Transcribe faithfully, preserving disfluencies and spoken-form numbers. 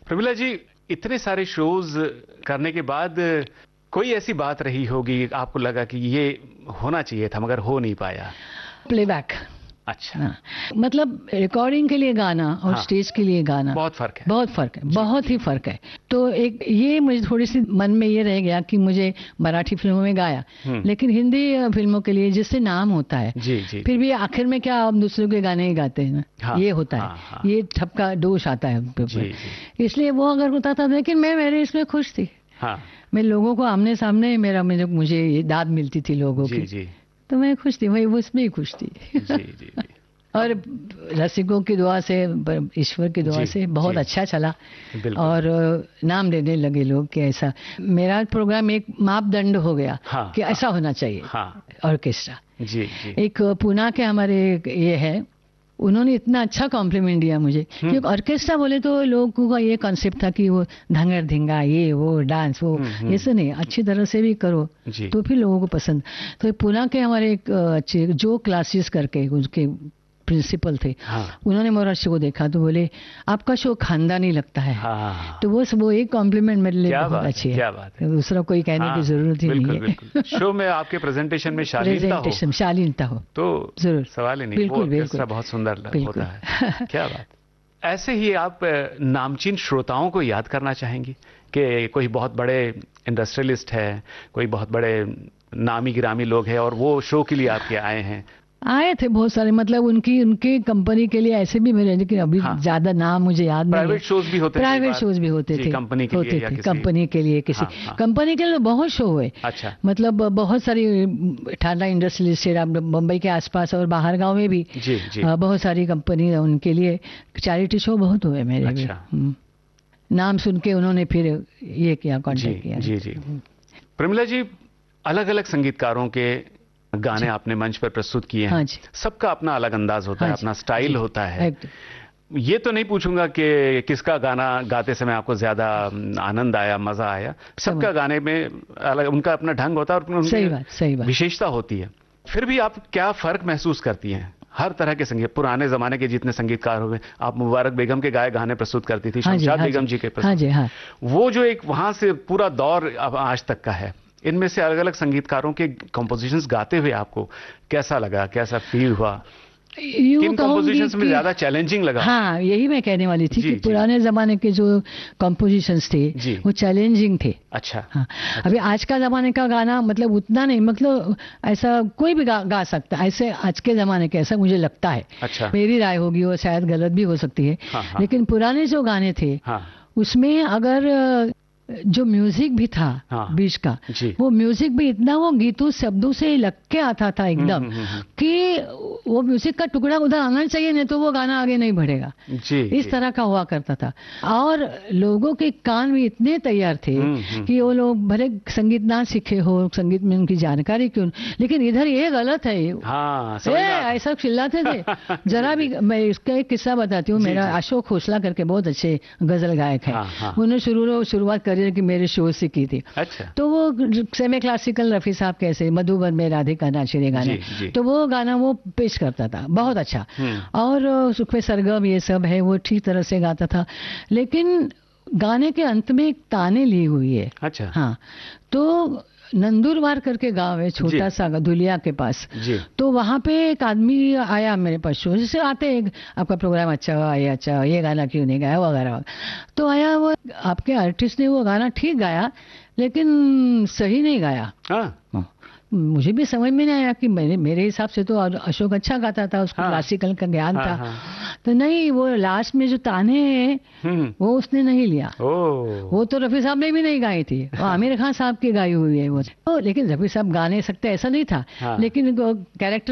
प्रमिला जी, इतने सारे शोज करने के बाद कोई ऐसी बात रही होगी आपको लगा कि ये होना चाहिए था मगर हो नहीं पाया? प्लेबैक। अच्छा। हाँ, मतलब रिकॉर्डिंग के लिए गाना और हाँ, स्टेज के लिए गाना बहुत फर्क है। बहुत फर्क है, बहुत ही फर्क है। तो एक ये मुझे थोड़ी सी मन में ये रह गया कि मुझे मराठी फिल्मों में गाया, लेकिन हिंदी फिल्मों के लिए जिससे नाम होता है, जी, जी, फिर भी आखिर में क्या हम दूसरों के गाने ही गाते हैं ना। हाँ, ये होता है। हाँ, हाँ, ये ठपका दोष आता है उनके ऊपर, इसलिए वो अगर होता था, लेकिन मैं मेरे इसमें खुश थी। हाँ, मैं लोगों को आमने सामने मेरा मुझे मुझे दाद मिलती थी लोगों जी, की, जी। तो मैं खुश थी, वही उसमें ही खुश थी। जी, जी, जी। और रसिकों की दुआ से, ईश्वर की दुआ से बहुत अच्छा चला और नाम लेने लगे लोग कि ऐसा मेरा प्रोग्राम एक मापदंड हो गया। हाँ, कि ऐसा होना चाहिए। हाँ, ऑर्केस्ट्रा। जी, जी। एक पूना के हमारे ये है, उन्होंने इतना अच्छा कॉम्प्लीमेंट दिया मुझे, क्योंकि ऑर्केस्ट्रा बोले तो लोगों का ये कॉन्सेप्ट था कि वो धंगर धिंगा, ये वो डांस वो, ऐसे नहीं, अच्छी तरह से भी करो तो फिर लोगों को पसंद। तो पूना के हमारे एक अच्छे जो क्लासेस करके उसके प्रिंसिपल थे। हाँ, उन्होंने मेरा शो देखा तो बोले आपका शो खानदानी लगता है। हाँ, तो वो वो एक कॉम्प्लीमेंट मेरे लिए बहुत अच्छी है। क्या बात है, दूसरा कोई कहने हाँ, की जरूरत ही नहीं है। बिल्कुल। शो में आपके प्रेजेंटेशन में शालीनता हो, शालीनता हो तो जरूर, सवाल ही नहीं। बिल्कुल, बिल्कुल, बहुत सुंदर होता है। क्या बात। ऐसे ही आप नामचीन श्रोताओं को याद करना चाहेंगी कि कोई बहुत बड़े इंडस्ट्रियलिस्ट है, कोई बहुत बड़े नामी गिरामी लोग हैं और वो शो के लिए आपके आए हैं? आए थे बहुत सारे, मतलब उनकी उनकी कंपनी के लिए ऐसे भी मेरे, लेकिन अभी हाँ, ज्यादा नाम मुझे याद नहीं। प्राइवेट शोज भी होते थे, प्राइवेट शोज भी होते थे, कंपनी के लिए या किसी कंपनी के लिए किसी हाँ, कंपनी के लिए बहुत शो हुए। अच्छा। मतलब बहुत सारी ठाडा इंडस्ट्रियलिस्ट, मुंबई के आसपास और बाहर गांव में भी जी, जी। बहुत सारी कंपनी, उनके लिए चैरिटी शो बहुत हुए मेरे। अच्छा। भी नाम सुन के उन्होंने फिर ये किया, कॉन्टेक्ट किया। जी, जी। प्रमिला जी, अलग अलग संगीतकारों के गाने आपने मंच पर प्रस्तुत किए हैं। हाँ, सबका अपना अलग अंदाज होता हाँ, है, अपना स्टाइल होता है। ये तो नहीं पूछूंगा कि किसका गाना गाते समय आपको ज्यादा आनंद आया, मजा आया। सबका गाने में अलग उनका अपना ढंग होता है और सही बात, सही बात, विशेषता होती है। फिर भी आप क्या फर्क महसूस करती हैं? हर तरह के संगीत, पुराने जमाने के जितने संगीतकार हुए, आप मुबारक बेगम के गाए गाने प्रस्तुत करती थी, शमशाद बेगम जी के प्रस्तुत, वो जो एक वहां से पूरा दौर अब आज तक का है, इनमें से अलग अलग संगीतकारों के कंपोजिशंस गाते हुए आपको कैसा लगा, कैसा फील हुआ? किन कंपोजिशंस में ज्यादा चैलेंजिंग लगा? हाँ, यही मैं कहने वाली थी कि पुराने जमाने के जो कंपोजिशंस थे वो चैलेंजिंग थे। अच्छा। हाँ, अभी आज का जमाने का गाना मतलब उतना नहीं, मतलब ऐसा कोई भी गा, गा सकता है ऐसे आज के जमाने के, ऐसा मुझे लगता है। अच्छा। मेरी राय होगी, वो शायद गलत भी हो सकती है। हाँ, हाँ। लेकिन पुराने जो गाने थे हाँ, उसमें अगर जो म्यूजिक भी था हाँ, बीच का, वो म्यूजिक भी इतना वो गीतों शब्दों से लग के आता था एकदम कि वो म्यूजिक का टुकड़ा उधर आना चाहिए, नहीं तो वो गाना आगे नहीं बढ़ेगा। जी, इस जी. तरह का हुआ करता था। और लोगों के कान भी इतने तैयार थे कि वो लोग भले संगीत ना सीखे हो, संगीत में उनकी जानकारी क्यों, लेकिन इधर ये गलत है हाँ, ऐसा चिल्लाते थे। जरा भी, मैं इसका एक किस्सा बताती हूँ। मेरा अशोक खोसला करके बहुत अच्छे गजल गायक है, उन्होंने शुरू शुरुआत कि मेरे शो से की थी। अच्छा। तो वो सेमी क्लासिकल रफी साहब कैसे मधुबन में राधिका नाचिरे गाने, तो वो गाना वो पेश करता था बहुत अच्छा, और सुखवे सरगम ये सब है, वो ठीक तरह से गाता था। लेकिन गाने के अंत में एक ताने ली हुई है। अच्छा। हाँ, तो नंदुरबार करके गांव है छोटा सा धुलिया के पास, तो वहां पे एक आदमी आया मेरे पास, शो जैसे आते हैं, आपका प्रोग्राम अच्छा हुआ, ये अच्छा, ये गाना क्यों नहीं गाया वगैरह। तो आया वो, आपके आर्टिस्ट ने वो गाना ठीक गाया लेकिन सही नहीं गाया। हाँ। मुझे भी समझ में नहीं आया कि मेरे मेरे हिसाब से तो अशोक अच्छा गाता था, उसको हाँ, क्लासिकल का ज्ञान हाँ, था हाँ, तो नहीं, वो लास्ट में जो ताने हैं वो उसने नहीं लिया। वो तो रफी साहब ने भी नहीं गाई थी, वो आमिर खान साहब की गाई हुई है वो। तो लेकिन रफी साहब गा नहीं सकते ऐसा नहीं था हाँ, लेकिन कैरेक्टर